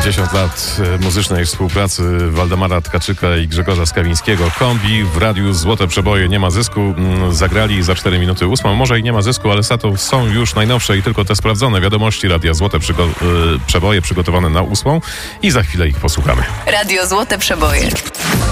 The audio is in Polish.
60 lat muzycznej współpracy Waldemara Tkaczyka i Grzegorza Skawińskiego. Kombi w radiu Złote Przeboje, nie ma zysku. Zagrali za 4 minuty 8. Może i nie ma zysku, ale za to są już najnowsze i tylko te sprawdzone wiadomości Radia Złote Przeboje przygotowane na 8. I za chwilę ich posłuchamy. Radio Złote Przeboje.